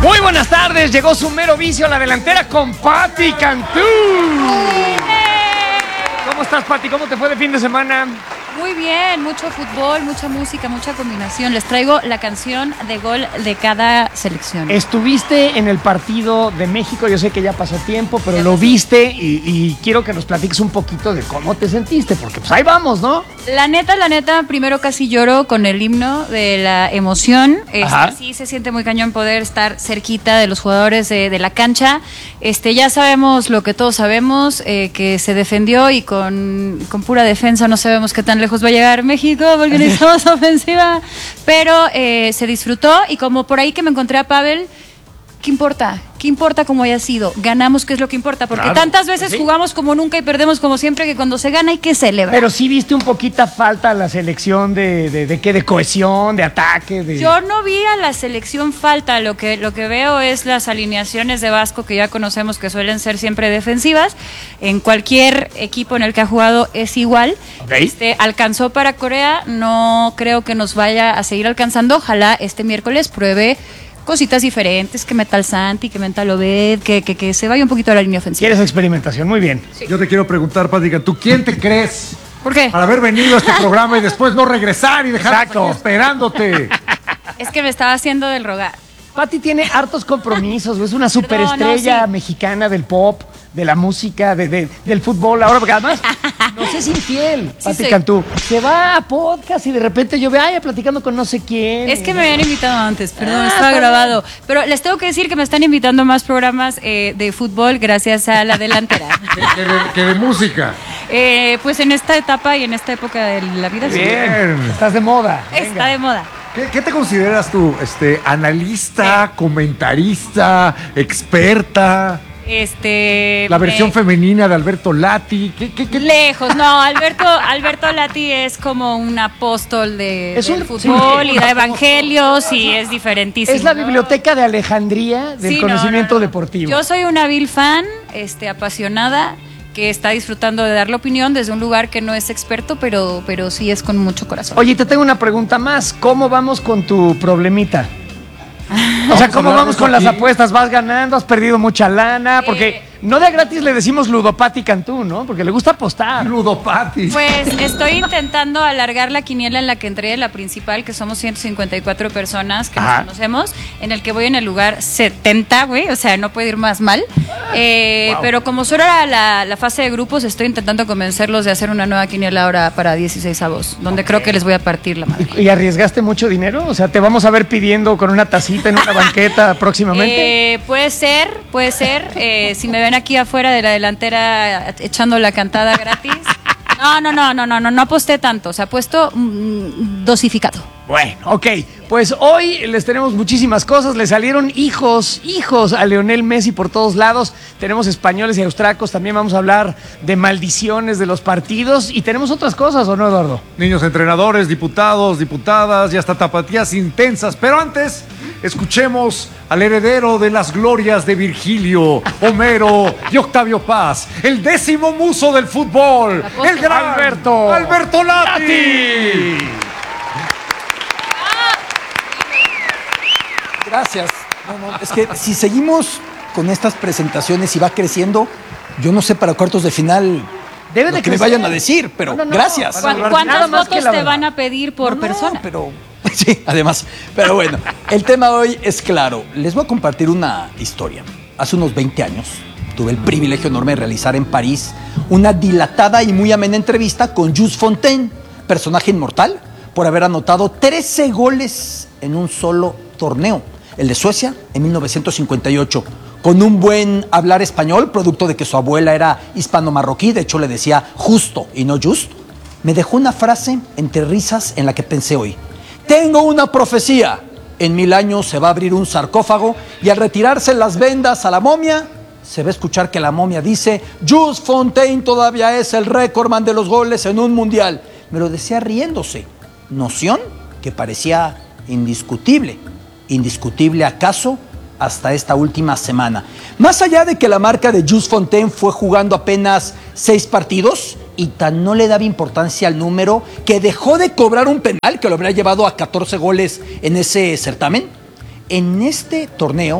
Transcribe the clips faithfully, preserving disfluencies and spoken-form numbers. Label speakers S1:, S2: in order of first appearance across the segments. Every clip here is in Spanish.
S1: Muy buenas tardes, llegó su mero vicio a la delantera con Pati Cantú. ¿Cómo estás, Pati? ¿Cómo te fue de fin de semana?
S2: Muy bien, mucho fútbol, mucha música, mucha combinación. Les traigo la canción de gol de cada selección.
S1: Estuviste en el partido de México, yo sé que ya pasó tiempo, pero
S2: Ya
S1: lo
S2: pasó.
S1: viste y, y quiero que nos platiques un poquito de cómo te sentiste, porque pues ahí vamos, ¿no?
S2: La neta, la neta, primero casi lloro con el himno de la emoción.
S1: Ajá.
S2: Este, sí se siente muy cañón poder estar cerquita de los jugadores de, de la cancha. Este, ya sabemos lo que todos sabemos, eh, que se defendió y con, con pura defensa no sabemos qué tan lejos va a llegar México porque necesitamos ofensiva. Pero eh, se disfrutó y como por ahí que me encontré a Pavel, ¿qué importa? ¿Qué importa cómo haya sido? Ganamos, ¿qué es lo que importa? Porque
S1: Claro,
S2: tantas veces
S1: sí.
S2: jugamos como nunca y perdemos como siempre, que cuando se gana hay que celebrar.
S1: Pero sí viste un poquita falta a la selección de, de, de qué, de cohesión, de ataque, de...
S2: Yo no vi a la selección falta, lo que, lo que veo es las alineaciones de Vasco que ya conocemos que suelen ser siempre defensivas. En cualquier equipo en el que ha jugado es igual.
S1: Okay.
S2: Este, alcanzó para Corea, no creo que nos vaya a seguir alcanzando. Ojalá este miércoles pruebe cositas diferentes, que meta al Santi, que meta al Obed, que, que, que se vaya un poquito a la línea ofensiva.
S1: ¿Quieres experimentación? Muy bien.
S2: Sí.
S3: Yo te quiero preguntar, Pati Cantú, ¿quién te crees
S2: ¿Por qué?
S3: para haber venido a este programa y después no regresar y dejar
S1: Exacto.
S3: aquí esperándote?
S2: Es que me estaba haciendo del rogar.
S1: Pati tiene hartos compromisos, es una
S2: Perdón,
S1: superestrella
S2: no, sí.
S1: mexicana del pop, de la música, de, de- del fútbol. Ahora, porque además, no sé si infiel,
S2: Sí
S1: Pati
S2: soy.
S1: Cantú. Se va a podcast y de repente yo veo, ay, platicando con no sé quién.
S2: Es que me habían invitado antes, perdón,
S1: Ah,
S2: estaba
S1: está
S2: grabado. Pero les tengo que decir que me están invitando a más programas eh, de fútbol gracias a la delantera.
S3: que, de, que de música.
S2: Eh, pues en esta etapa y en esta época de la vida sí.
S1: Bien, estás de moda.
S2: Está
S1: Venga.
S2: de moda.
S3: ¿Qué, qué te consideras tú? Este, ¿analista, comentarista, experta?
S2: Este.
S3: ¿La versión
S2: me-
S3: femenina de Alberto Lati? ¿Qué, qué, qué?
S2: Lejos, no, Alberto, Alberto Lati es como un apóstol de,
S1: Es
S2: del
S1: un-
S2: fútbol
S1: sí.
S2: y da evangelios y es diferentísimo.
S1: Es la
S2: ¿no?
S1: biblioteca de Alejandría del
S2: Sí, no,
S1: conocimiento
S2: no, no.
S1: deportivo.
S2: Yo soy una vil fan, este, apasionada, que está disfrutando de dar la opinión desde un lugar que no es experto, pero, pero sí es con mucho corazón.
S1: Oye, te tengo una pregunta más. ¿Cómo vamos con tu problemita? O sea,
S3: a
S1: ¿cómo
S3: hablar de
S1: vamos
S3: eso
S1: con las
S3: aquí.
S1: apuestas? ¿Vas ganando? ¿Has perdido mucha lana? Porque
S2: Eh.
S1: no de gratis le decimos Ludopati Cantú, ¿no? Porque le gusta apostar.
S3: Ludopati.
S2: Pues estoy intentando alargar la quiniela en la que entré, la principal, que somos ciento cincuenta y cuatro personas que
S1: Ajá.
S2: nos conocemos, en el que voy en el lugar setenta, güey, o sea, no puede ir más mal. Eh,
S1: Wow.
S2: Pero como solo era la, la fase de grupos, estoy intentando convencerlos de hacer una nueva quiniela ahora para dieciséis avos, donde creo que les voy a partir la madre.
S1: ¿Y, y arriesgaste mucho dinero? O sea, ¿te vamos a ver pidiendo con una tacita en una banqueta próximamente?
S2: Eh, puede ser, puede ser. Eh, si me ven aquí afuera de la delantera echando la cantada gratis. No, no, no, no, no, no, no aposté tanto. O sea, apuesto mm, dosificado.
S1: Bueno, ok. Pues hoy les tenemos muchísimas cosas. Le salieron hijos, hijos a Lionel Messi por todos lados. Tenemos españoles y austracos. También vamos a hablar de maldiciones de los partidos. Y tenemos otras cosas, ¿o no, Eduardo?
S3: Niños entrenadores, diputados, diputadas y hasta tapatías intensas. Pero antes, escuchemos al heredero de las glorias de Virgilio, Homero y Octavio Paz, el décimo muso del fútbol,
S2: Apóstol.
S3: el gran
S1: Alberto.
S3: Alberto Lati.
S4: Gracias. No, no, es que si seguimos con estas presentaciones y va creciendo, yo no sé para cuartos de final
S1: Debe
S4: lo
S1: de
S4: que me
S1: crecer.
S4: vayan a decir, pero
S1: No, no, no.
S4: gracias.
S1: Van a
S2: ¿Cuán-
S1: hablar nada
S2: ¿Cuántas
S1: más que
S2: votos
S1: la
S2: te
S1: verdad.
S2: van a pedir por
S4: No,
S2: persona?
S4: pero sí, además. Pero bueno, el tema hoy es claro. Les voy a compartir una historia. Hace unos veinte años tuve el privilegio enorme de realizar en París una dilatada y muy amena entrevista con Jules Fontaine, personaje inmortal, por haber anotado trece goles en un solo torneo, el de Suecia en mil novecientos cincuenta y ocho. Con un buen hablar español, producto de que su abuela era hispano-marroquí, de hecho le decía justo y no just, me dejó una frase entre risas en la que pensé hoy. Tengo una profecía. En mil años se va a abrir un sarcófago y al retirarse las vendas a la momia, se va a escuchar que la momia dice, Jules Fontaine todavía es el récordman de los goles en un mundial. Me lo decía riéndose. Noción que parecía indiscutible. ¿Indiscutible acaso? Hasta esta última semana. Más allá de que la marca de Jules Fontaine fue jugando apenas seis partidos y tan no le daba importancia al número que dejó de cobrar un penal que lo habría llevado a catorce goles en ese certamen. En este torneo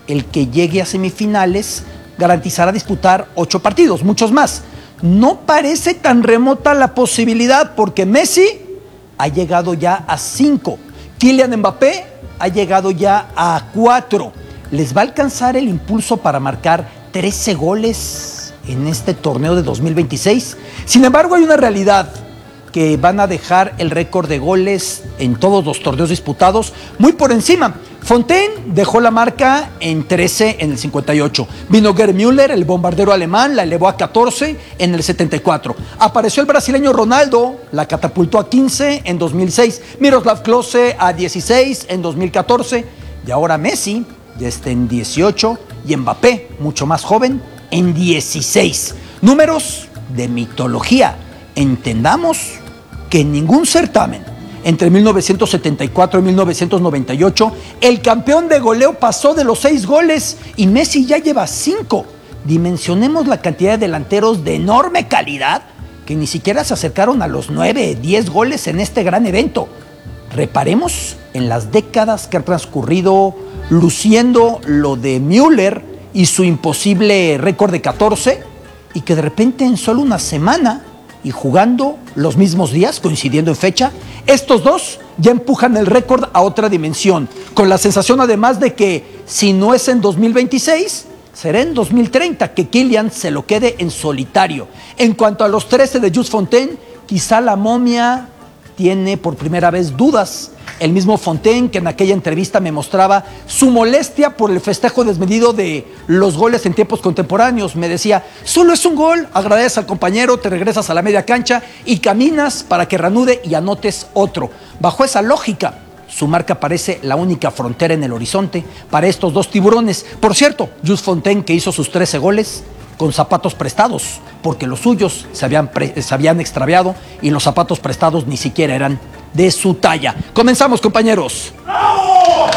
S4: el que llegue a semifinales garantizará disputar ocho partidos, muchos más. No parece tan remota la posibilidad porque Messi ha llegado ya a cinco. Kylian Mbappé ha llegado ya a cuatro. ¿Les va a alcanzar el impulso para marcar trece goles en este torneo de dos mil veintiséis? Sin embargo, hay una realidad, que van a dejar el récord de goles en todos los torneos disputados muy por encima. Fontaine dejó la marca en trece en el cincuenta y ocho. Vino Gerd Müller, el bombardero alemán, la elevó a catorce en el setenta y cuatro. Apareció el brasileño Ronaldo, la catapultó a quince en dos mil seis. Miroslav Klose a dieciséis en dos mil catorce. Y ahora Messi ya está en dieciocho y Mbappé, mucho más joven, en dieciséis. Números de mitología. Entendamos que en ningún certamen entre mil novecientos setenta y cuatro y mil novecientos noventa y ocho el campeón de goleo pasó de los seis goles y Messi ya lleva cinco. Dimensionemos la cantidad de delanteros de enorme calidad que ni siquiera se acercaron a los nueve, diez goles en este gran evento. Reparemos en las décadas que han transcurrido luciendo lo de Müller y su imposible récord de catorce y que de repente en solo una semana y jugando los mismos días, coincidiendo en fecha, estos dos ya empujan el récord a otra dimensión, con la sensación además de que si no es en dos mil veintiséis, será en dos mil treinta, que Kylian se lo quede en solitario. En cuanto a los trece de Just Fontaine, quizá la momia tiene por primera vez dudas. El mismo Fontaine, que en aquella entrevista me mostraba su molestia por el festejo desmedido de los goles en tiempos contemporáneos. Me decía, solo es un gol, agradeces al compañero, te regresas a la media cancha y caminas para que reanude y anotes otro. Bajo esa lógica, su marca parece la única frontera en el horizonte para estos dos tiburones. Por cierto, Just Fontaine, que hizo sus trece goles con zapatos prestados, porque los suyos se habían, pre- se habían extraviado y los zapatos prestados ni siquiera eran de su talla. Comenzamos, compañeros.
S2: ¡Bravo!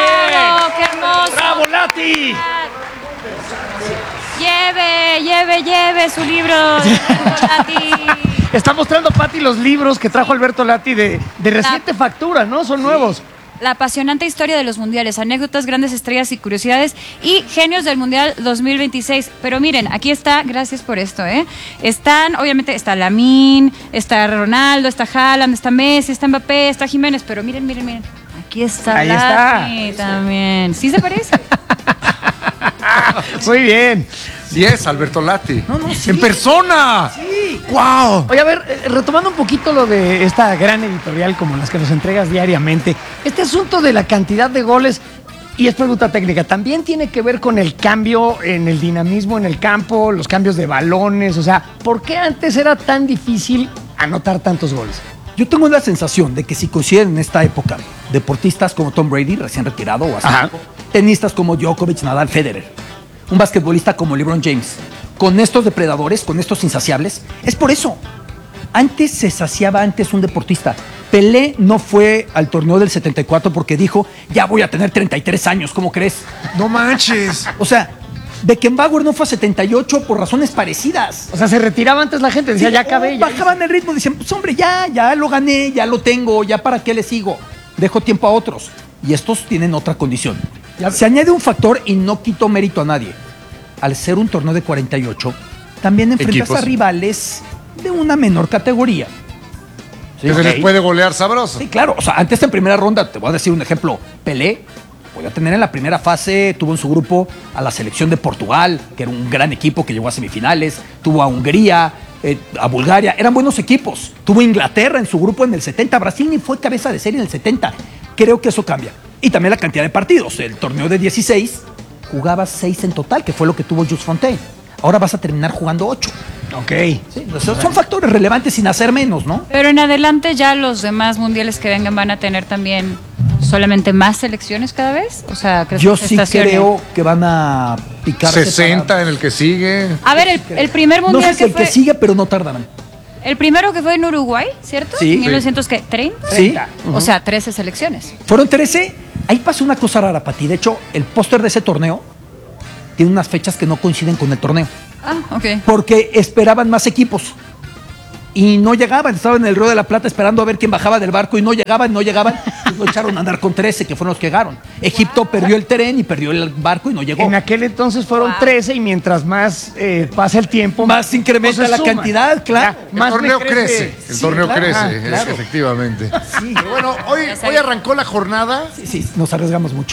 S2: ¡Qué hermoso!
S1: ¡Bravo, Lati!
S2: Lleve, lleve, lleve su libro, Lati.
S1: Está mostrando Pati los libros que trajo Alberto Lati de, de reciente
S2: La-
S1: factura, ¿no? Son nuevos.
S2: La apasionante historia de los mundiales, anécdotas, grandes estrellas y curiosidades y genios del Mundial dos mil veintiséis. Pero miren, aquí está, gracias por esto, ¿eh? Están, obviamente, está Lamine, está Ronaldo, está Haaland, está Messi, está Mbappé, está Jiménez, pero miren, miren, miren. Aquí está
S1: Ahí
S2: Lati
S1: está.
S2: también. ¿Sí se parece?
S1: Muy bien.
S3: diez, Alberto Lati.
S1: No, no, sí.
S3: ¡En persona!
S1: Sí.
S3: ¡Wow!
S1: Oye, a ver, eh, retomando un poquito lo de esta gran editorial como las que nos entregas diariamente, este asunto de la cantidad de goles, y es pregunta técnica, ¿también tiene que ver con el cambio en el dinamismo en el campo, los cambios de balones? O sea, ¿por qué antes era tan difícil anotar tantos goles?
S4: Yo tengo la sensación de que si coinciden en esta época deportistas como Tom Brady, recién retirado o así,
S1: Ajá.
S4: tenistas como Djokovic, Nadal, Federer, un basquetbolista como LeBron James, con estos depredadores, con estos insaciables, es por eso. Antes se saciaba antes un deportista. Pelé no fue al torneo del setenta y cuatro porque dijo, ya voy a tener treinta y tres años, ¿cómo crees?
S3: ¡No manches!
S4: O sea, Beckenbauer no fue a setenta y ocho por razones parecidas.
S1: O sea, se retiraba antes la gente, decía,
S4: Sí,
S1: ya acabé. Ya
S4: bajaban el ritmo, decían, pues hombre, ya, ya lo gané, ya lo tengo, ya para qué le sigo. Dejo tiempo a otros. Y estos tienen otra condición.
S1: Ya-
S4: Se añade un factor y no quito mérito a nadie. Al ser un torneo de cuarenta y ocho, también enfrentas
S3: Equipos.
S4: a rivales de una menor categoría.
S3: Que se les puede golear sabroso.
S4: Sí, claro. O sea, antes en primera ronda, te voy a decir un ejemplo. Pelé podía tener en la primera fase, tuvo en su grupo a la selección de Portugal, que era un gran equipo que llegó a semifinales, tuvo a Hungría, eh, a Bulgaria, eran buenos equipos. Tuvo Inglaterra en su grupo en el setenta, Brasil ni fue cabeza de serie en el setenta. Creo que eso cambia. Y también la cantidad de partidos. El torneo de dieciséis jugaba seis en total, que fue lo que tuvo Just Fontaine. Ahora vas a terminar jugando ocho.
S1: Ok.
S4: Sí, o sea, son factores relevantes sin hacer menos, ¿no?
S2: Pero en adelante ya los demás mundiales que vengan van a tener también solamente más selecciones cada vez. O sea, ¿crees
S4: Yo
S2: que se
S4: sí
S2: estacione?
S4: creo que van a picarse
S3: sesenta
S4: para-
S3: en el que sigue.
S2: A ver, el, el primer
S4: No
S2: mundial
S4: sé si
S2: que
S4: el
S2: fue...
S4: que sigue, pero no tardarán.
S2: El primero que fue en Uruguay, ¿cierto?
S4: Sí.
S2: ¿mil novecientos treinta?
S4: Sí.
S2: O sea, trece selecciones.
S4: Fueron trece. Ahí pasó una cosa rara, Pati. De hecho, el póster de ese torneo tiene unas fechas que no coinciden con el torneo.
S2: Ah, ok.
S4: Porque esperaban más equipos. y no llegaban, estaban en el Río de la Plata esperando a ver quién bajaba del barco y no llegaban, no llegaban, y lo echaron a andar con trece, que fueron los que llegaron. Egipto wow. perdió el tren y perdió el barco y no llegó.
S1: En aquel entonces fueron wow. trece y mientras más eh, pasa el tiempo,
S4: más incrementa pues la suman. Cantidad, claro.
S3: El
S1: más
S3: torneo crece. crece, el
S4: sí,
S3: torneo
S4: claro.
S3: crece,
S4: Ah,
S3: es,
S4: claro.
S3: efectivamente.
S4: Sí.
S3: Pero bueno, hoy, hoy arrancó la jornada.
S4: Sí, sí, nos arriesgamos mucho.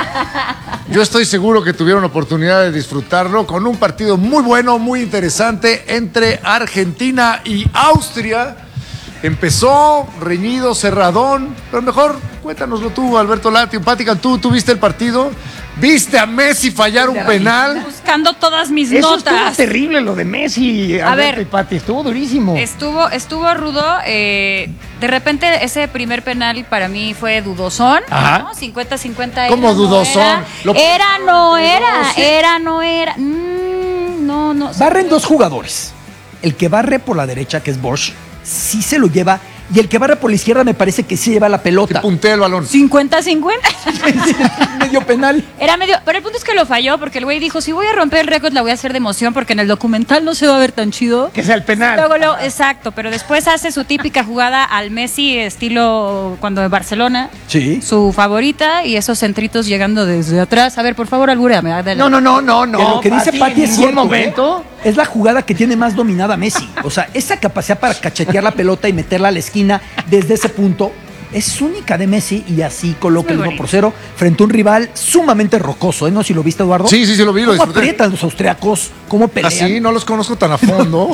S3: Yo estoy seguro que tuvieron oportunidad de disfrutarlo con un partido muy bueno, muy interesante entre Argentina y Austria. Empezó reñido, cerradón, pero mejor cuéntanoslo tú, Alberto Lati. Pática, tú tuviste el partido, viste a Messi fallar un penal.
S2: Buscando todas mis
S1: Eso
S2: notas.
S1: estuvo terrible lo de Messi,
S2: a
S1: Alberto
S2: ver,
S1: y Pati, estuvo durísimo.
S2: Estuvo, estuvo rudo. Eh, de repente ese primer penal para mí fue dudosón, ¿no? cincuenta cincuenta.
S3: ¿Cómo dudosón?
S2: No era, no era, era, no era. Mm, no, no.
S4: Barren dos jugadores. El que barre por la derecha, que es Bosch, sí se lo lleva, y el que barre por la izquierda me parece que sí lleva la pelota.
S3: Que puntea el balón.
S2: cincuenta cincuenta.
S4: Medio penal.
S2: Era medio, pero el punto es que lo falló porque el güey dijo, si voy a romper el récord la voy a hacer de emoción porque en el documental no se va a ver tan chido.
S1: Que sea el penal.
S2: Luego, luego, exacto, pero después hace su típica jugada al Messi estilo cuando en Barcelona.
S4: Sí.
S2: Su favorita y esos centritos llegando desde atrás. A ver, por favor, albúreame.
S1: No, no, no, no, no.
S4: Que lo que dice Pati es
S1: en ningún
S4: cierto,
S1: momento.
S4: ¿eh? Es la jugada que tiene más dominada Messi. O sea, esa capacidad para cachetear la pelota y meterla a la esquina desde ese punto es única de Messi, y así coloca el uno por cero frente a un rival sumamente rocoso, ¿eh? ¿No? Si lo viste, Eduardo.
S3: Sí, sí, sí lo vi, lo
S4: ¿Cómo
S3: disfruté.
S4: aprietan los austriacos? ¿Cómo pelean?
S3: Así, no los conozco tan a fondo.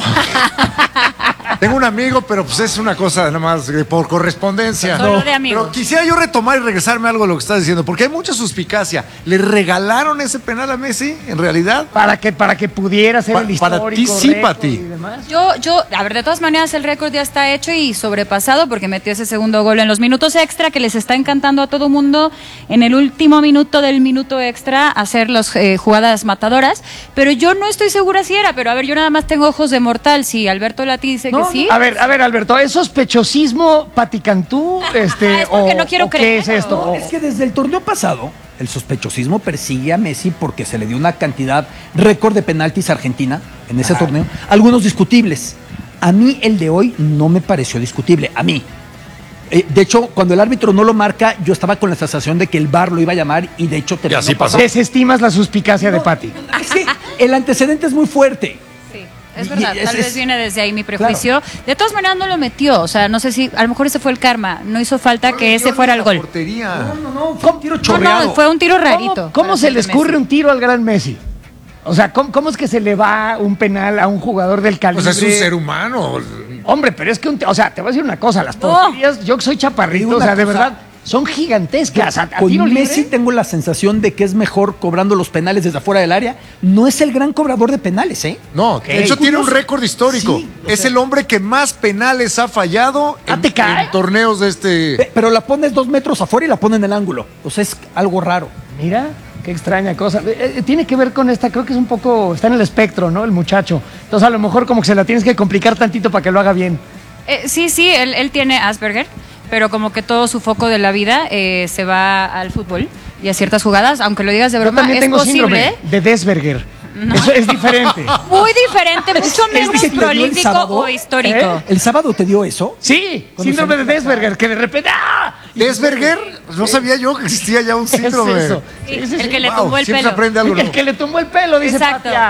S3: Tengo un amigo, pero pues es una cosa nada más eh, por correspondencia.
S2: Solo
S3: No,
S2: de amigos.
S3: Pero quisiera yo retomar y regresarme a algo de lo que estás diciendo, porque hay mucha suspicacia. ¿Le regalaron ese penal a Messi, en realidad?
S1: Para que, para que pudiera ser
S3: Pa-
S1: el
S3: para
S1: histórico
S3: ti sí,
S1: récord
S3: Pati.
S1: y demás.
S2: Yo, yo, a ver, de todas maneras el récord ya está hecho y sobrepasado porque metió ese segundo gol en los minutos extra que les está encantando a todo mundo en el último minuto del minuto extra hacer las eh, jugadas matadoras, pero yo no estoy segura si era, pero a ver, yo nada más tengo ojos de mortal, si Alberto Lati dice
S1: No,
S2: que sí.
S1: A ver, a ver, Alberto, ¿es sospechosismo Paticantú? Este,
S2: es porque
S1: o,
S2: no quiero
S1: o ¿qué
S2: creer,
S1: es esto?
S2: ¿no?
S1: O-
S4: Es que desde el torneo pasado, el sospechosismo persigue a Messi porque se le dio una cantidad récord de penaltis a Argentina en ese torneo. Algunos discutibles. A mí el de hoy no me pareció discutible. A mí. Eh, de hecho, cuando el árbitro no lo marca, yo estaba con la sensación de que el V A R lo iba a llamar y de hecho terminó
S3: así pasó.
S4: pasando.
S1: Desestimas la suspicacia de Pati.
S4: Es que el antecedente es muy fuerte.
S2: Sí, es
S4: Y-
S2: verdad,
S4: y es-
S2: tal vez
S4: es-
S2: viene desde ahí mi prejuicio. De todas maneras no lo metió, o sea, no sé si, a lo mejor ese fue el karma, no hizo falta que ese fuera el gol.
S3: Portería.
S4: No, no, no, fue un tiro
S2: No,
S4: chorreado.
S2: no, fue un tiro rarito.
S1: ¿Cómo, cómo
S2: para
S1: se
S2: ser
S1: le
S2: de
S1: escurre
S2: Messi.
S1: un tiro al gran Messi? O sea, ¿cómo, cómo es que se le va un penal a un jugador del calibre?
S3: Pues es un ser humano.
S1: Hombre, pero es que, un, o sea, te voy a decir una cosa, las
S2: No.
S1: porterías, yo que soy chaparrito,
S4: Digo
S1: o
S4: una
S1: sea, de
S4: cosa.
S1: verdad, son gigantescas. A, a
S4: Con
S1: tiro
S4: Messi
S1: libre,
S4: tengo la sensación de que es mejor cobrando los penales desde afuera del área. No es el gran cobrador de penales, ¿eh?
S3: No, de hecho tiene un récord histórico.
S4: Sí, o
S3: es
S4: sea-
S3: el hombre que más penales ha fallado
S1: ¿Ah,
S3: en,
S1: te cae?
S3: en torneos de este...
S4: Pe- Pero la pones dos metros afuera y la ponen en el ángulo. O sea, es algo raro.
S1: mira, qué extraña cosa. Eh, eh, tiene que ver con esta, creo que es un poco, está en el espectro, ¿no? El muchacho. Entonces a lo mejor como que se la tienes que complicar tantito para que lo haga bien.
S2: Eh, sí, sí, él, él tiene Asperger, pero como que todo su foco de la vida eh, se va al fútbol y a ciertas jugadas, aunque lo digas de
S1: Yo
S2: broma,
S1: también
S2: es
S1: tengo
S2: posible.
S1: síndrome de Desberger. Eso es diferente.
S2: Muy diferente, mucho menos
S4: que te dio el
S2: prolífico
S4: sábado?
S2: o histórico.
S1: ¿Eh?
S4: ¿El sábado te dio eso?
S1: Sí,
S4: Cuando
S1: síndrome de
S4: saliste
S1: Desberger, que de repente ¡ah!
S3: ¿Desberger? No sabía yo que existía ya un
S1: ¿Qué es
S3: síndrome.
S1: eso?
S2: Sí,
S1: Sí, sí,
S2: el
S1: sí.
S2: que le
S3: Wow,
S2: tumbó el
S3: siempre
S2: pelo.
S3: aprende algo
S1: El
S3: nuevo.
S1: que le tumbó el pelo, dice
S2: Exacto.
S1: Patia.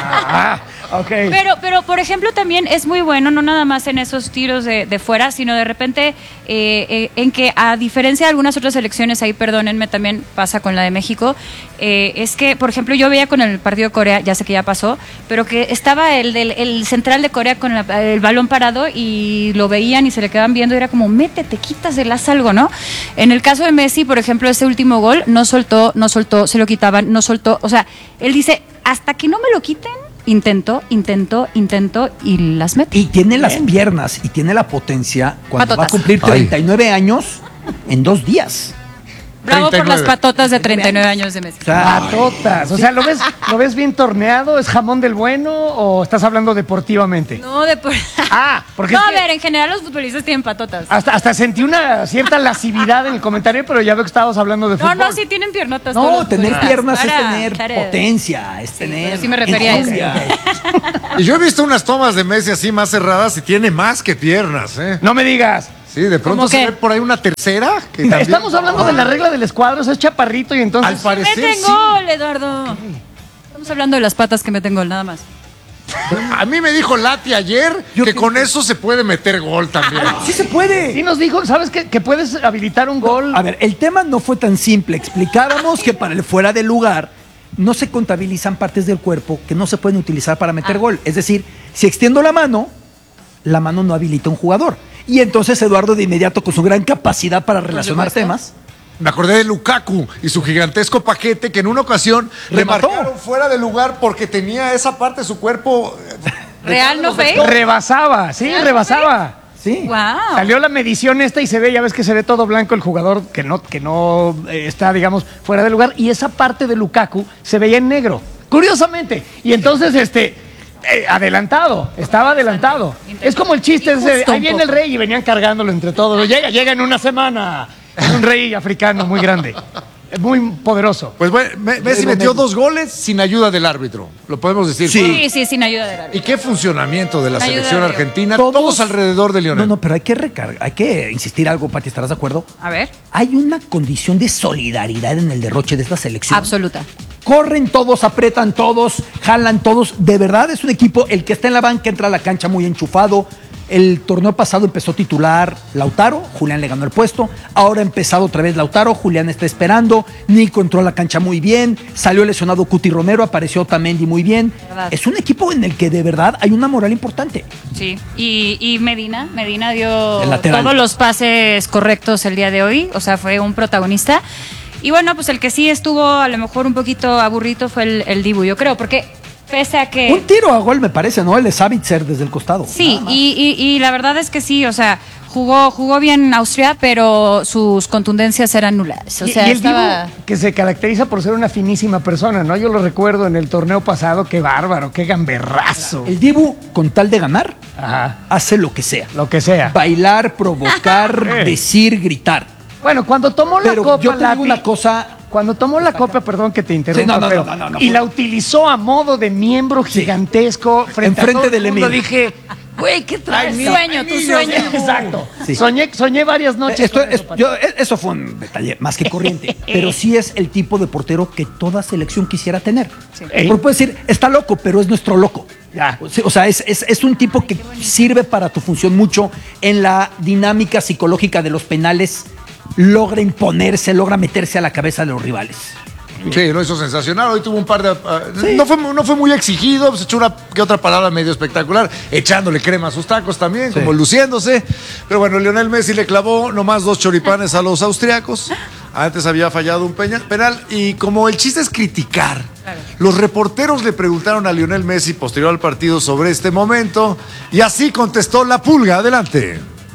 S1: Ah, ok.
S2: Pero, pero, por ejemplo, también es muy bueno, no nada más en esos tiros de, de fuera, sino de repente eh, eh, en que, a diferencia de algunas otras elecciones, ahí perdónenme, también pasa con la de México, eh, es que, por ejemplo, yo veía con el partido de Corea, ya sé que ya pasó, pero que estaba el, del, el central de Corea con la- el balón parado y lo veían y se le quedaban viendo y era como, métete, quítasela, haz algo, ¿no? En el caso de Messi, por ejemplo, ese último gol, no soltó, no soltó, se lo quitaban, no soltó, o sea, él dice, hasta que no me lo quiten, intento, intento, intento y las meto.
S4: Y tiene las piernas y tiene la potencia cuando
S2: Patotas.
S4: va a cumplir
S3: Ay.
S4: treinta y nueve años en dos días.
S2: Bravo
S3: treinta y
S2: por las
S3: nueve.
S2: patotas de treinta y nueve años de Messi.
S1: Patotas. O sea, ¿lo ves, ¿lo ves bien torneado? ¿Es jamón del bueno o estás hablando deportivamente?
S2: No, de por...
S1: Ah, porque
S2: No,
S1: es
S2: a
S1: que-
S2: ver, en general los futbolistas tienen patotas.
S1: Hasta, hasta sentí una cierta lascividad en el comentario, pero ya veo que estabas hablando de
S2: No,
S1: fútbol.
S2: no, sí tienen piernotas. todos
S4: No,
S2: los
S4: tener
S2: futbolistas.
S4: piernas es
S2: Para,
S4: tener
S2: para.
S4: potencia, es tener.
S2: pero sí me refería a eso.
S4: enjundia.
S3: Y yo he visto unas tomas de Messi así más cerradas y tiene más que piernas, ¿eh?
S1: No me digas.
S3: Sí, de pronto
S2: ¿Cómo
S3: se
S2: qué?
S3: ve por ahí una tercera. Que también-
S1: Estamos hablando de la regla del escuadro, es chaparrito y
S3: Al
S1: entonces...
S3: parecer
S2: Meten
S3: sí.
S2: gol, Eduardo. Estamos hablando de las patas que meten gol, nada más.
S3: A mí me dijo Lati ayer
S4: Yo
S3: que
S4: que-
S3: con eso se puede meter gol también.
S4: Sí se puede.
S1: Sí nos dijo, ¿sabes qué? Que puedes habilitar un gol.
S4: A ver, el tema no fue tan simple. Explicábamos que para el fuera de lugar no se contabilizan partes del cuerpo que no se pueden utilizar para meter
S2: Ah.
S4: gol. Es decir, si extiendo la mano, la mano no habilita a un jugador. Y entonces Eduardo de inmediato, con su gran capacidad para relacionar
S2: supuesto.
S4: temas,
S3: Me acordé de Lukaku y su gigantesco paquete que en una ocasión le
S4: Remató.
S3: marcaron fuera de lugar porque tenía esa parte de su cuerpo. eh,
S2: ¿Real no fue?
S1: Rebasaba, sí, rebasaba.
S4: sí.
S2: Wow.
S1: Salió la medición esta y se ve, ya ves que se ve todo blanco el jugador que no, que no eh, está, digamos, fuera de lugar. Y esa parte de Lukaku se veía en negro, curiosamente. Y entonces, este, eh, adelantado, estaba adelantado. Es como el chiste ese,
S2: Justo
S1: ahí
S2: un
S1: viene el
S2: poco.
S1: rey y venían cargándolo entre todos. Llega, llega en una semana. Es un rey africano muy grande, muy poderoso.
S3: Pues bueno, Me- Messi metió dos goles sin ayuda del árbitro. Lo podemos decir.
S2: Sí, sí, sin ayuda del árbitro.
S3: ¿Y qué funcionamiento de la
S2: Ayuda
S3: selección
S2: de Dios.
S3: argentina? Todos, alrededor de Lionel.
S4: No, no, pero hay que recargar, hay que insistir algo, Pati, ¿estarás de acuerdo?
S2: A ver.
S4: Hay una condición de solidaridad en el derroche de esta selección.
S2: Absoluta.
S4: Corren todos, apretan todos, jalan todos. De verdad es un equipo, el que está en la banca entra a la cancha muy enchufado. El torneo pasado empezó titular Lautaro, Julián le ganó el puesto. Ahora ha empezado otra vez Lautaro, Julián está esperando. Nico entró a la cancha muy bien. Salió lesionado Cuti Romero, apareció Otamendi muy bien.
S2: Verdad.
S4: Es un equipo en el que de verdad hay una moral importante.
S2: Sí. Y, y Medina, Medina dio
S4: El lateral.
S2: todos los pases correctos el día de hoy. O sea, fue un protagonista. Y bueno, pues el que sí estuvo a lo mejor un poquito aburrido fue el, el Dibu, yo creo, porque pese a que...
S4: Un tiro a gol me parece, ¿no? El de Savitzer desde el costado.
S2: Sí,
S4: Nada más.
S2: y, y, y la verdad es que sí, o sea, jugó, jugó bien Austria, pero sus contundencias eran nulas. O
S1: Y-
S2: sea,
S1: y el
S2: estaba...
S1: Dibu, que se caracteriza por ser una finísima persona, ¿no? Yo lo recuerdo en el torneo pasado, qué bárbaro, qué gamberrazo.
S4: El Dibu, con tal de ganar,
S1: Ajá,
S4: hace lo que sea.
S1: lo que sea.
S4: Bailar, provocar,
S1: Eh.
S4: decir, gritar.
S1: Bueno, cuando tomó la
S4: Pero
S1: copa,
S4: yo te digo
S1: Lati,
S4: una cosa.
S1: cuando tomó la copa, perdón que te interrumpa,
S4: Sí, no, no,
S1: pero-
S4: no, no, no,
S1: y
S4: no.
S1: la utilizó a modo de miembro gigantesco frente
S4: Enfrente
S1: a todo
S4: del
S1: el mundo,
S4: Emir.
S1: dije, güey, ¿qué traes?
S2: Tu sueño, tu sueño.
S1: Exacto.
S4: Sí.
S1: Soñé, soñé varias noches.
S4: Esto,
S1: con
S4: es-
S1: eso, Pati.
S4: yo- e- eso fue un detalle más que corriente, pero sí es el tipo de portero que toda selección quisiera tener.
S2: Sí.
S1: Ey.
S4: Porque puede decir, está loco, pero es nuestro loco.
S1: Ya.
S4: O sea, o sea, es, es- es un tipo que sirve para tu función mucho en la dinámica psicológica de los penales, logra imponerse, logra meterse a la cabeza de los rivales.
S3: Sí, lo hizo sensacional. Hoy tuvo un par de. ah, no, fue, no fue muy exigido, se echó una que otra parada medio espectacular, echándole crema a sus tacos también,
S4: Sí.
S3: como luciéndose. Pero bueno, Lionel Messi le clavó nomás dos choripanes a los austriacos. Antes había fallado un peña- penal. Y como el chiste es criticar,
S2: Claro.
S3: los reporteros le preguntaron a Lionel Messi posterior al partido sobre este momento. Y así contestó la pulga. Adelante.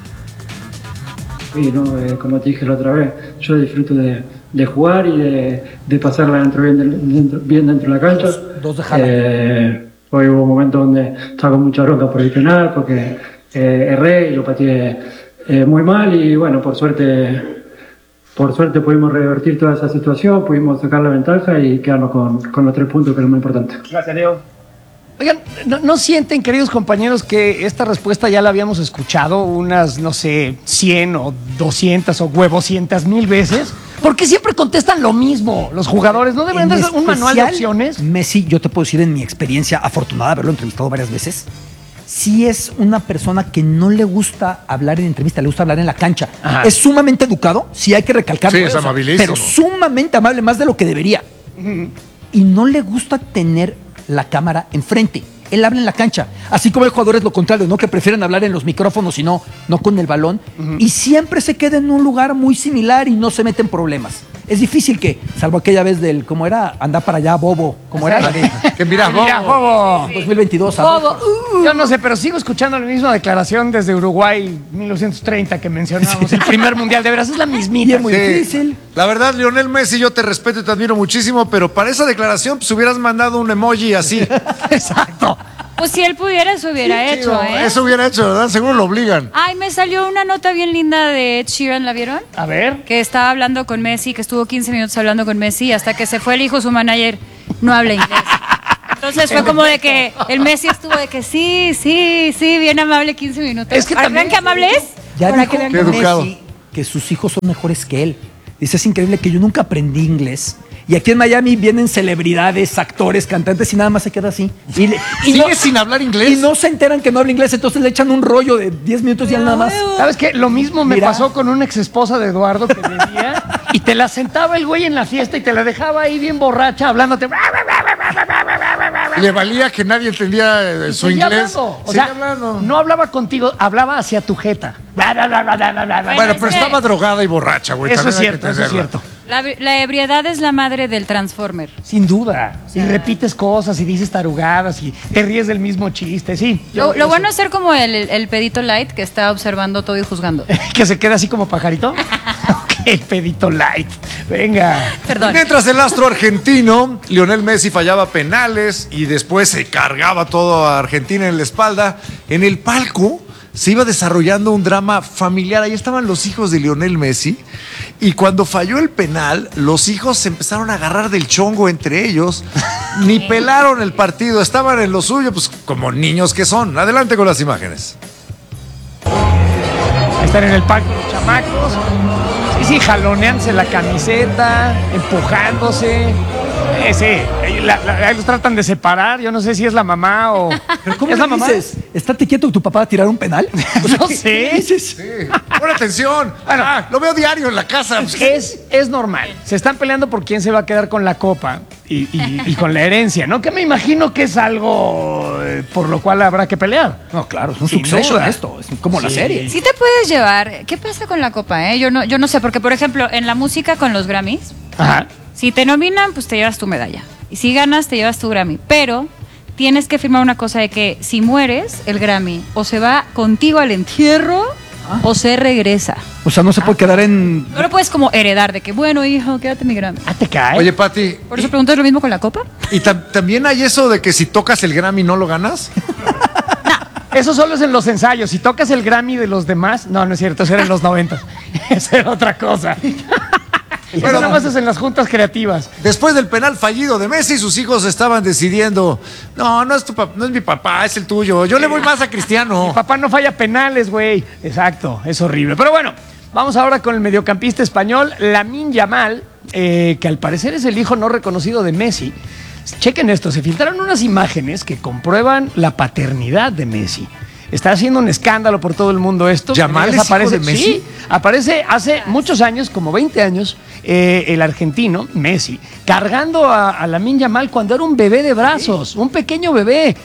S5: Sí, no, eh, como te dije la otra vez, yo disfruto de, de jugar y de, de pasarla dentro, bien, del- dentro, bien dentro de la cancha.
S4: Dos- dos de Haaland.
S5: Eh, hoy hubo momentos donde estaba con mucha bronca por el penal, porque eh, erré y lo pateé eh, muy mal y bueno, por suerte, por suerte pudimos revertir toda esa situación, pudimos sacar la ventaja y quedarnos con, con los tres puntos, que es lo más importante.
S1: Oigan, ¿no, no sienten, queridos compañeros, que esta respuesta ya la habíamos escuchado unas, no sé, cien o doscientas o huevocientas mil veces? ¿Por qué siempre contestan lo mismo los jugadores? ¿No deberían
S4: En
S1: de ser un manual de
S4: especial,
S1: opciones?
S4: Messi, yo te puedo decir en mi experiencia afortunada de haberlo entrevistado varias veces, sí es una persona que no le gusta hablar en entrevista, le gusta hablar en la cancha.
S1: Ajá.
S4: Es sumamente educado, sí hay que recalcarlo.
S3: Sí, es
S4: ¿eh? O sea,
S3: amabilísimo.
S4: pero sumamente amable, más de lo que debería. Y no le gusta tener la cámara enfrente. Él habla en la cancha, así como hay jugadores lo contrario, ¿no? Que prefieren hablar en los micrófonos y no, no con el balón. Y siempre se queda en un lugar muy similar y no se mete en problemas. Es difícil que, salvo aquella vez del, ¿cómo era? Andar para allá, bobo, ¿Cómo era? La de
S3: Que mira,
S1: Mira,
S3: bobo.
S1: bobo.
S4: dos mil veintidós.
S2: Bobo.
S4: ¿sabes?
S2: Uh.
S1: Yo no sé, pero sigo escuchando la misma declaración desde Uruguay mil novecientos treinta que mencionábamos. El primer mundial, de veras, es la mismita.
S4: Muy
S3: Sí.
S4: difícil.
S3: La verdad, Lionel Messi, yo te respeto y te admiro muchísimo, pero para esa declaración, pues hubieras mandado un emoji así.
S1: Exacto.
S2: Pues si él pudiera, eso hubiera hecho,
S3: Digo,
S2: ¿eh?
S3: Eso hubiera hecho, ¿verdad? Seguro lo obligan.
S2: Ay, me salió una nota bien linda de Ed Sheeran, ¿la vieron?
S1: A ver.
S2: Que estaba hablando con Messi, que estuvo quince minutos hablando con Messi, hasta que se fue el hijo, su manager no habla inglés. Entonces fue como de que el Messi estuvo de que sí, sí, sí, bien amable quince minutos.
S1: Es que
S2: Para
S1: también-
S2: vean qué amable es.
S4: Ya
S2: Para
S4: dijo
S2: que vean
S3: Qué
S2: que-
S3: educado.
S4: Messi que sus hijos son mejores que él. Dice, es increíble que yo nunca aprendí inglés. Y aquí en Miami vienen celebridades, actores, cantantes y nada más se queda así. Y, le- y
S3: ¿Sigue
S4: no,
S3: sin hablar inglés?
S4: y no se enteran que no habla inglés, entonces le echan un rollo de diez minutos y él nada más.
S1: ¿Sabes qué? Lo mismo me
S4: Mira.
S1: pasó con una ex esposa de Eduardo que bebía y te la sentaba el güey en la fiesta y te la dejaba ahí bien borracha hablándote.
S3: Le valía que nadie entendía eh, su
S1: Seguía
S3: inglés.
S1: hablando. O
S3: Seguía
S1: sea,
S3: hablando.
S1: no hablaba contigo, hablaba hacia tu jeta.
S3: Bueno, pero
S2: es que-
S3: estaba drogada y borracha, güey.
S1: Eso es
S3: también hay que
S1: cierto, eso es
S3: entenderla.
S1: cierto.
S2: La, la ebriedad es la madre del Transformer.
S1: Sin duda. Y repites cosas y dices tarugadas y te ríes del mismo chiste, sí. Yo-
S2: Lo,
S1: yo
S2: lo bueno
S1: sé.
S2: es ser como el, el pedito light que está observando todo y juzgando.
S1: Que se queda así como pajarito. Ok, pedito light. Venga.
S2: Perdón.
S3: Mientras el astro argentino, Lionel Messi, fallaba penales y después se cargaba todo a Argentina en la espalda, en el palco se iba desarrollando un drama familiar. Ahí estaban los hijos de Lionel Messi y cuando falló el penal, los hijos se empezaron a agarrar del chongo entre ellos. Ni pelaron el partido, estaban en lo suyo, pues como niños que son. Adelante con las imágenes.
S1: Están en el parque los chamacos. Sí, sí, jaloneándose la camiseta, empujándose. Eh, sí, eh, la- la- ahí los tratan de separar. Yo no sé si es la mamá o.
S4: ¿Pero cómo
S1: ¿Es la
S4: le
S1: mamá?
S4: dices? ¿Estate quieto que tu papá va a tirar un penal? O sea,
S1: No
S4: ¿qué-
S1: sé.
S4: qué dices?
S3: Sí. Pon atención.
S1: Bueno.
S3: Ah, lo veo diario en la casa.
S1: Es, es normal. Se están peleando por quién se va a quedar con la copa y, y- y con la herencia, ¿no? Que me imagino que es algo eh, por lo cual habrá que pelear.
S4: No, claro, es un
S1: Sin
S4: suceso
S1: duda.
S4: esto. Es como la
S1: Sí.
S4: serie.
S2: Sí te puedes llevar. ¿Qué pasa con la copa, eh? Yo no, yo no sé, porque por ejemplo, en la música con los Grammys,
S1: Ajá.
S2: si te nominan, pues te llevas tu medalla. Y si ganas, te llevas tu Grammy. Pero tienes que firmar una cosa de que si mueres, el Grammy o se va contigo al entierro o se regresa.
S4: O sea, no se puede quedar en...
S2: No lo puedes como heredar de que, bueno, hijo, quédate mi Grammy.
S1: Ah, te cae.
S3: Oye, Pati,
S2: Por eso pregunto, ¿es lo mismo con la copa?
S3: ¿y tam- también hay eso de que si tocas el Grammy no lo ganas?
S1: Eso solo es en los ensayos. Si tocas el Grammy de los demás, no, no es cierto, eso era en los noventas. Eso era otra cosa. Eso nada más es en las juntas creativas.
S3: Después del penal fallido de Messi, sus hijos estaban decidiendo, no, no es, tu pap- no es mi papá, es el tuyo. Yo le voy más a Cristiano.
S1: Papá no falla penales, güey. Exacto, es horrible. Pero bueno, vamos ahora con el mediocampista español, Lamine Yamal, eh, que al parecer es el hijo no reconocido de Messi. Chequen esto, se filtraron unas imágenes que comprueban la paternidad de Messi. Está haciendo un escándalo por todo el mundo esto.
S3: ¿Yamal
S1: En ellas
S3: es hijo de Messi?
S1: Sí, aparece hace muchos años, como veinte años, eh, el argentino, Messi, cargando a, a Lamine Yamal cuando era un bebé de brazos, un pequeño bebé.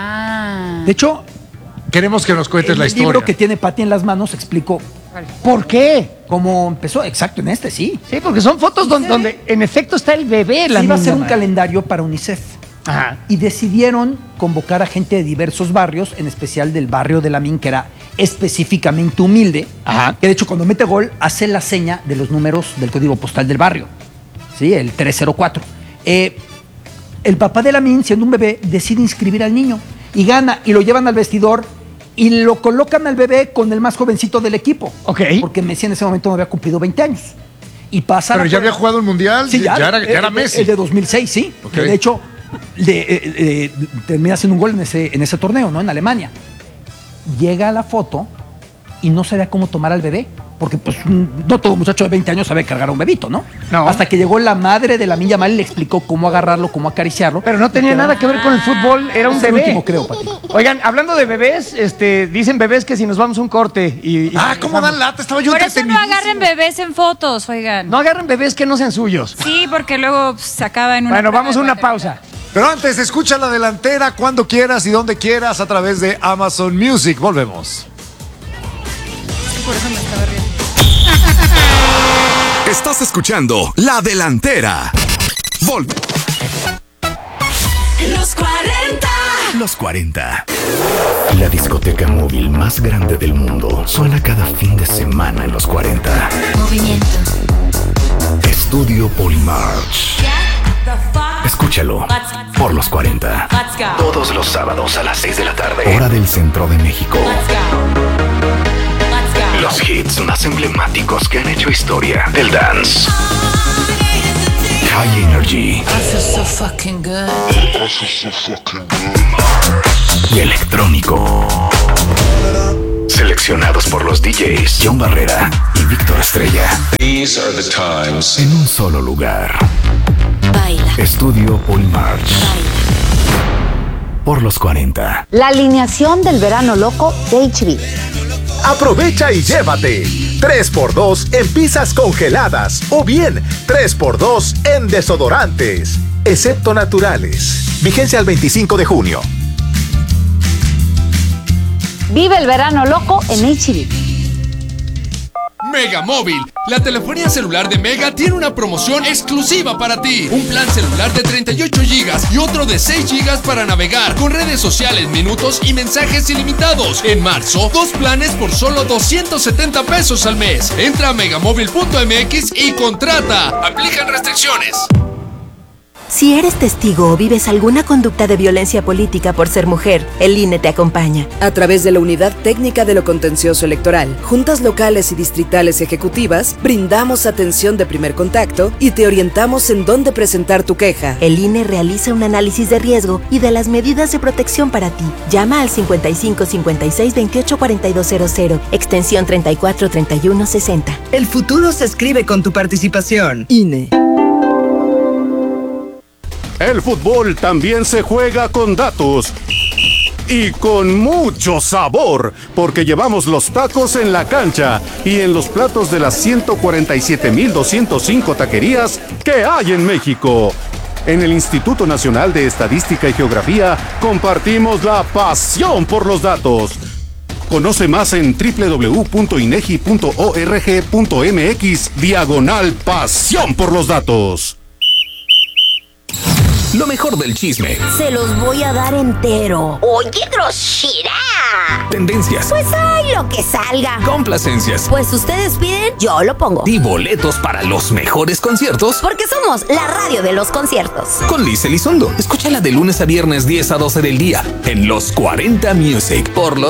S2: Ah.
S4: De hecho,
S3: Queremos que nos cuentes
S4: el
S3: la historia.
S4: libro que tiene Pati en las manos explico
S1: ¿Por qué?
S4: cómo empezó. Exacto, en este, sí.
S1: Sí, porque son fotos donde, donde en efecto está el bebé.
S4: Se
S1: Lamine
S4: iba a hacer un
S1: Yamal.
S4: calendario para UNICEF.
S1: Ajá.
S4: Y decidieron convocar a gente de diversos barrios, en especial del barrio de Lamine, que era específicamente humilde.
S1: Ajá.
S4: Que de hecho, cuando mete gol, hace la seña de los números del código postal del barrio. Sí, el tres cero cuatro. Eh, el papá de Lamine, siendo un bebé, decide inscribir al niño. Y gana, y lo llevan al vestidor. Y lo colocan al bebé con el más jovencito del equipo.
S1: Ok.
S4: Porque Messi en ese momento no había cumplido veinte años. Y pasa.
S3: Pero
S4: la
S3: ya
S4: prueba.
S3: había jugado el Mundial,
S4: Sí, ya,
S3: era, ya
S4: el-
S3: era
S4: el-
S3: Messi.
S4: El de dos mil seis, sí.
S3: Ok.
S4: De hecho, le, eh, eh, termina haciendo un gol en ese, en ese torneo, ¿no? En Alemania. Llega la foto y no sabía cómo tomar al bebé. Porque, pues, no todo muchacho de veinte años sabe cargar a un bebito, ¿no?
S1: No.
S4: Hasta que llegó la madre de Lamine Yamal y le explicó cómo agarrarlo, cómo acariciarlo.
S1: Pero no tenía
S4: Y
S1: nada que ver con el fútbol, era un
S4: Es el
S1: bebé.
S4: último, creo, Pati.
S1: Oigan, hablando de bebés, este, dicen bebés que si nos vamos a un corte y. y
S3: Ah, ¿cómo dan lata? Estaba yo
S2: Por eso no
S3: entretenidísimo.
S2: agarren bebés en fotos, oigan.
S1: No agarren bebés que no sean suyos.
S2: Sí, porque luego pues, se acaba en una.
S1: Bueno,
S2: prueba
S1: vamos a
S2: de
S1: una
S2: matemáticas.
S1: pausa.
S3: Pero antes, escucha la delantera cuando quieras y donde quieras a través de Amazon Music. Volvemos.
S2: Por eso me estaba riendo.
S6: Estás escuchando La Delantera. Vol Los cuarenta. La discoteca móvil más grande del mundo suena cada fin de semana en los cuarenta.
S7: Movimiento.
S6: Estudio Polymarch. Escúchalo por los cuarenta. Todos los sábados a las seis de la tarde. Hora del centro de México. Los hits más emblemáticos que han hecho historia del dance. High Energy.
S7: I feel so fucking good.
S6: Y electrónico. Seleccionados por los D Js John Barrera y Víctor Estrella.
S8: These are the times.
S6: En un solo lugar.
S7: Baila.
S6: Estudio Polymarch.
S7: Baila.
S6: Por los cuarenta.
S9: La alineación del verano loco de H B.
S10: Aprovecha y llévate tres por dos en pizzas congeladas o bien tres por dos en desodorantes, excepto naturales. Vigencia al veinticinco de junio.
S9: Vive el verano loco en H B.
S11: Mega Móvil, la telefonía celular de Mega tiene una promoción exclusiva para ti. Un plan celular de treinta y ocho gigas y otro de seis gigas para navegar con redes sociales, minutos y mensajes ilimitados. En marzo, dos planes por solo doscientos setenta pesos al mes. Entra a megamóvil punto m x y contrata. Aplican restricciones.
S12: Si eres testigo o vives alguna conducta de violencia política por ser mujer, el I N E te acompaña.
S13: A través de la Unidad Técnica de lo Contencioso Electoral, juntas locales y distritales ejecutivas, brindamos atención de primer contacto y te orientamos en dónde presentar tu queja.
S12: El I N E realiza un análisis de riesgo y de las medidas de protección para ti. Llama al cincuenta y cinco cincuenta y seis veintiocho cuarenta y dos cero cero, extensión treinta y cuatro treinta y uno sesenta.
S13: El futuro se escribe con tu participación. I N E.
S14: El fútbol también se juega con datos y con mucho sabor, porque llevamos los tacos en la cancha y en los platos de las ciento cuarenta y siete mil doscientos cinco taquerías que hay en México. En el Instituto Nacional de Estadística y Geografía compartimos la pasión por los datos. Conoce más en doble u doble u doble u punto inegi punto org punto m x diagonal pasión por los datos.
S6: Lo mejor del chisme.
S9: Se los voy a dar entero. Oye, grosera.
S6: Tendencias.
S9: Pues hay lo que salga.
S6: Complacencias.
S9: Pues ustedes piden, yo lo pongo.
S6: Y boletos para los mejores conciertos.
S9: Porque somos la radio de los conciertos.
S6: Con Liz Elizondo. Escúchala de lunes a viernes diez a doce del día en Los cuarenta Music por Los